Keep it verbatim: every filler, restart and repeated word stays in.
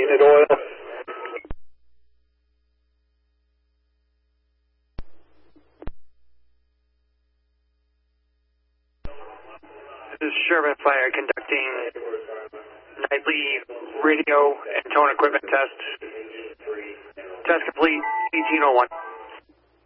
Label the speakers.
Speaker 1: Unit oil.
Speaker 2: This is Sherman Fire conducting nightly radio and tone equipment test. Test complete, eighteen oh one.